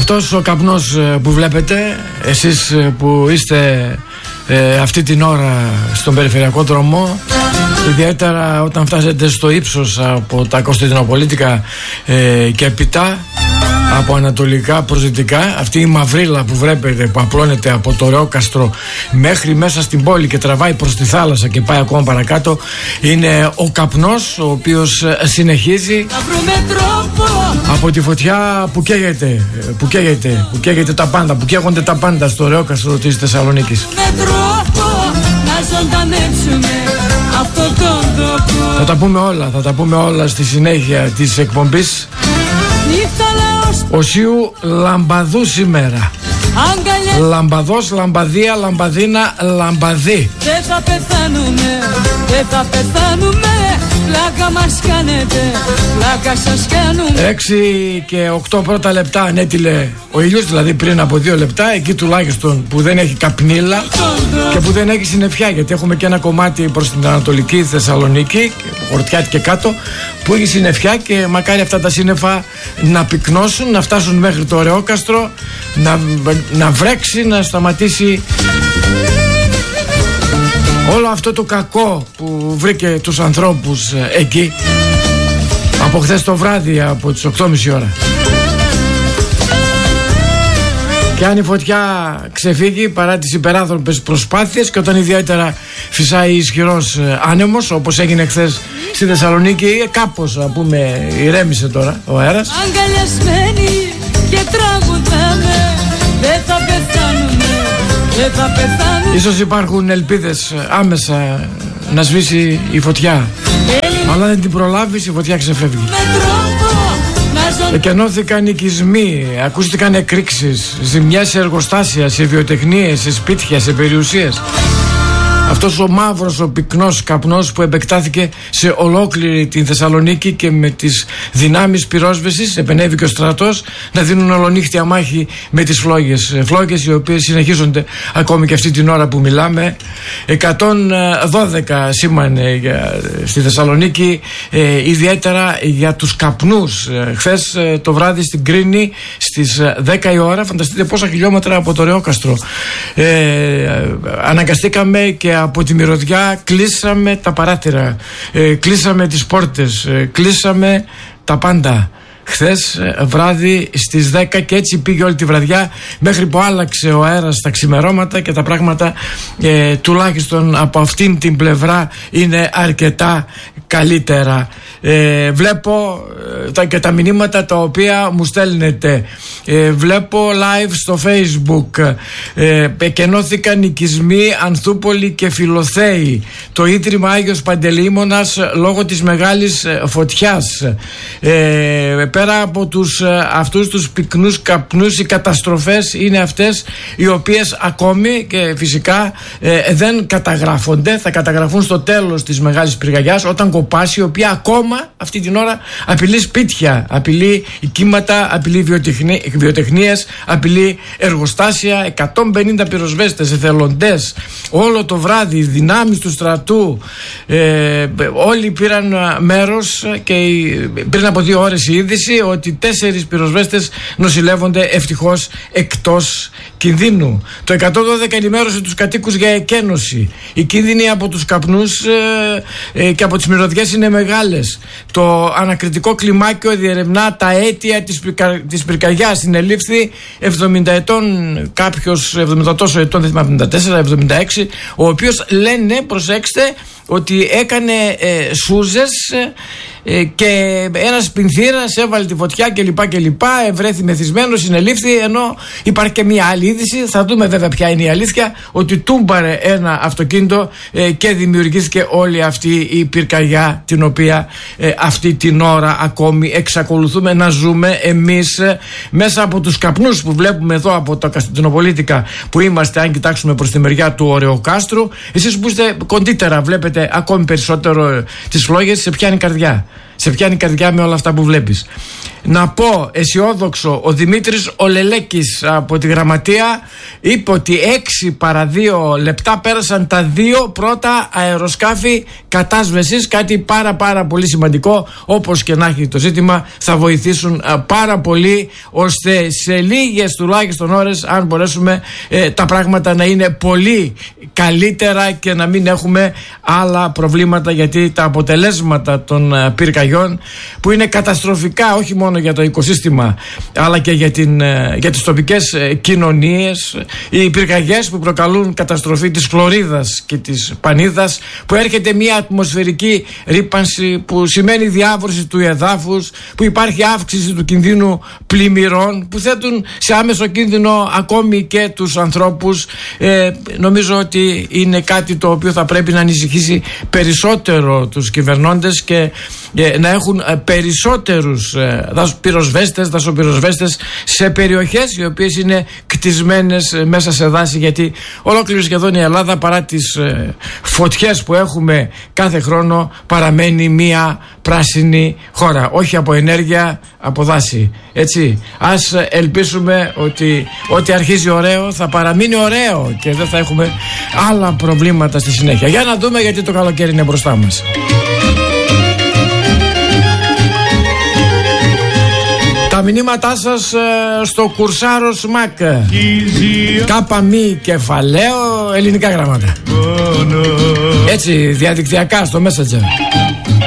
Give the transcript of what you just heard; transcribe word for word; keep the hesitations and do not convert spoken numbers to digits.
Αυτός ο καπνός που βλέπετε, εσείς που είστε ε, αυτή την ώρα στον περιφερειακό δρόμο, ιδιαίτερα όταν φτάσετε στο ύψος από τα Κωνσταντινοπολίτικα ε, και έπειτα από ανατολικά προς δυτικά, αυτή η μαυρίλα που βλέπετε που απλώνεται από το Ρεόκαστρο μέχρι μέσα στην πόλη και τραβάει προς τη θάλασσα και πάει ακόμα παρακάτω, είναι ο καπνός ο οποίος συνεχίζει από τη φωτιά που καίγεται, που καίγεται, που καίγεται τα πάντα, που καίγονται τα πάντα στο Ρεόκαστρο της Θεσσαλονίκης. Θα τα πούμε όλα, θα τα πούμε όλα στη συνέχεια της εκπομπής. Οσίου Λαμπαδού σήμερα. Λαμπαδός, λαμπαδία, λαμπαδίνα, λαμπαδί. Δεν θα πεθάνουμε, δεν θα πεθάνουμε. Πλάκα μας κάνετε, πλάκα σας κάνουμε. Έξι και οκτώ πρώτα λεπτά ανέτειλε ο ήλιος, δηλαδή πριν από δύο λεπτά. Εκεί τουλάχιστον που δεν έχει καπνίλα και που δεν έχει συννεφιά, γιατί έχουμε και ένα κομμάτι προς την Ανατολική Θεσσαλονίκη, Χορτιάτη και κάτω, που έχει συννεφιά και μακάρι αυτά τα σύννεφα να πυκνώσουν, να φτάσουν μέχρι το Ρεόκαστρο, να, να βρέξει, να σταματήσει όλο αυτό το κακό που βρήκε τους ανθρώπους εκεί από χθες το βράδυ, από τις οκτώ και μισή ώρα. Και αν η φωτιά ξεφύγει παρά τις υπεράνθρωπες προσπάθειες και όταν ιδιαίτερα φυσάει ισχυρός άνεμος, όπως έγινε χθες στη Θεσσαλονίκη, κάπως να πούμε ηρέμησε τώρα ο αέρας. Αγκαλιασμένοι και τραγουδάμε, δεν θα πεθάνουμε, δεν θα πεθάνουμε. Ίσως υπάρχουν ελπίδες άμεσα να σβήσει η φωτιά, αλλά δεν την προλάβεις, η φωτιά ξεφεύγει. Εκενώθηκαν οικισμοί, ακούστηκαν εκρήξεις, ζημιές σε εργοστάσια, σε βιοτεχνίες, σε σπίτια, σε περιουσίες. Αυτός ο μαύρος, ο πυκνός καπνός που επεκτάθηκε σε ολόκληρη την Θεσσαλονίκη και με τις δυνάμεις πυρόσβεσης επενέβη και ο στρατός να δίνουν ολονύχτια μάχη με τις φλόγες. Φλόγες οι οποίες συνεχίζονται ακόμη και αυτή την ώρα που μιλάμε. εκατόν δώδεκα σήμανε για, στη Θεσσαλονίκη, ε, ιδιαίτερα για τους καπνούς. Ε, χθες ε, το βράδυ στην Κρίνη στις δέκα η ώρα, φανταστείτε πόσα χιλιόμετρα από το Ρεόκαστρο. Ε, ε, αναγκαστήκαμε και από τη μυρωδιά κλείσαμε τα παράθυρα, ε, κλείσαμε τις πόρτες, ε, κλείσαμε τα πάντα χθες βράδυ στις δέκα και έτσι πήγε όλη τη βραδιά μέχρι που άλλαξε ο αέρας στα ξημερώματα και τα πράγματα ε, τουλάχιστον από αυτήν την πλευρά είναι αρκετά καλύτερα. Ε, βλέπω ε, τα, και τα μηνύματα τα οποία μου στέλνετε. Ε, βλέπω live στο Facebook. Ε, εκενώθηκαν οικισμοί Ανθούπολη και Φιλοθέη. Το Ίδρυμα Άγιος Παντελεήμονας λόγω της μεγάλης φωτιάς. Ε, πέρα από τους, αυτούς τους πυκνούς καπνούς, οι καταστροφές είναι αυτές οι οποίες ακόμη και φυσικά ε, δεν καταγράφονται. Θα καταγραφούν στο τέλος της μεγάλης πυρκαγιάς, όταν κοπάσει, η οποία ακόμα αυτή την ώρα απειλεί σπίτια, απειλεί οικίματα, απειλεί βιοτεχνί, βιοτεχνίες, απειλεί εργοστάσια. εκατόν πενήντα πυροσβέστες, εθελοντές, όλο το βράδυ, οι δυνάμεις του στρατού, ε, όλοι πήραν μέρος και πριν από δύο ώρες η είδηση ότι τέσσερις πυροσβέστες νοσηλεύονται ευτυχώς εκτός κινδύνου. Το εκατόν δώδεκα ενημέρωσε τους κατοίκους για εκένωση. Οι κίνδυνοι από τους καπνούς ε, ε, και από τις μυρωδιές είναι μεγάλες. Το ανακριτικό κλιμάκιο διερευνά τα αίτια της, πυρκα, της πυρκαγιάς. Συνελήφθη εβδομήντα ετών κάποιος, εβδομήντα τόσο ετών, δεν θυμάμαι, εβδομήντα τέσσερα εβδομήντα έξι, ο οποίος λένε, προσέξτε, ότι έκανε ε, σούζες ε, και ένας πινθύρας έβαλε τη φωτιά κλπ. κλπ. Ευρέθη μεθυσμένος, συνελήφθη, ενώ υπάρχει και μια άλλη είδηση, θα δούμε βέβαια ποια είναι η αλήθεια, ότι τούμπαρε ένα αυτοκίνητο ε, και δημιουργήθηκε όλη αυτή η πυρκαγιά, την οποία ε, αυτή την ώρα ακόμη εξακολουθούμε να ζούμε εμείς ε, μέσα από τους καπνούς που βλέπουμε εδώ από τα Κωνσταντινοπολίτικα που είμαστε, αν κοιτάξουμε προς τη μεριά του Ρεοκάστρου. Εσείς που είστε κοντύτερα βλέπετε ακόμη περισσότερο ε, τις φλόγες, σε πιάνει η καρδιά. Σε πιάνει η καρδιά με όλα αυτά που βλέπεις. να πω αισιόδοξο, ο Δημήτρης Ολελέκης από τη Γραμματεία είπε ότι έξι παρά δύο λεπτά πέρασαν τα δύο πρώτα αεροσκάφη κατάσβεσης, κάτι πάρα πάρα πολύ σημαντικό. Όπως και να έχει το ζήτημα, θα βοηθήσουν πάρα πολύ ώστε σε λίγες τουλάχιστον ώρες, αν μπορέσουμε, ε, τα πράγματα να είναι πολύ καλύτερα και να μην έχουμε άλλα προβλήματα, γιατί τα αποτελέσματα των ε, πυρκαγιών που είναι καταστροφικά όχι μόνο για το οικοσύστημα αλλά και για, την, ε, για τις τοπικές ε, κοινωνίες, οι πυρκαγιές που προκαλούν καταστροφή της χλωρίδας και της πανίδας, που έρχεται μια ατμοσφαιρική ρύπανση που σημαίνει διάβρωση του εδάφους, που υπάρχει αύξηση του κινδύνου πλημμυρών που θέτουν σε άμεσο κίνδυνο ακόμη και τους ανθρώπους. Ε, νομίζω ότι είναι κάτι το οποίο θα πρέπει να ανησυχήσει περισσότερο τους κυβερνώντες και ε, να έχουν ε, περισσότερους ε, πυροσβέστες, δασοπυροσβέστες σε περιοχές οι οποίες είναι κτισμένες ε, μέσα σε δάση, γιατί ολόκληρη σχεδόν η Ελλάδα, παρά τις ε, φωτιές που έχουμε κάθε χρόνο, παραμένει μια πράσινη χώρα, όχι από ενέργεια, από δάση. Έτσι, ας ελπίσουμε ότι ό,τι αρχίζει ωραίο θα παραμείνει ωραίο και δεν θα έχουμε άλλα προβλήματα στη συνέχεια. Για να δούμε, γιατί το καλοκαίρι είναι μπροστά μας. Τα μηνύματά σας ε, στο Κουρσάρο ΣΜΑΚ, κάπα μη κεφαλαίο ελληνικά γράμματα, έτσι διαδικτυακά στο Messenger.